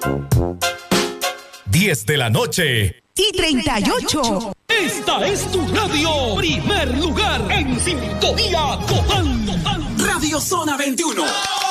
10 de la noche. Y 38. Esta es tu radio. Primer lugar en sintonía total. Radio Zona 21.